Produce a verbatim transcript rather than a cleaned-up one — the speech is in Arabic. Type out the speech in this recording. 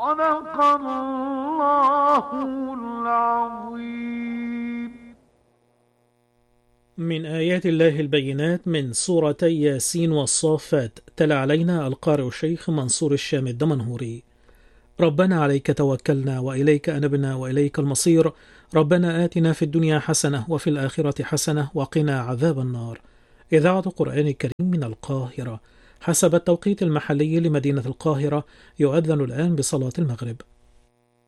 صدق الله العظيم. من آيات الله البينات من سورتي ياسين والصافات. تلا علينا القارئ الشيخ منصور الشام الدمنهوري. ربنا عليك توكلنا وإليك أنبنا وإليك المصير. ربنا آتنا في الدنيا حسنة وفي الآخرة حسنة وقنا عذاب النار. إذاعة القرآن الكريم من القاهرة. حسب التوقيت المحلي لمدينة القاهرة يؤذن الآن بصلاة المغرب.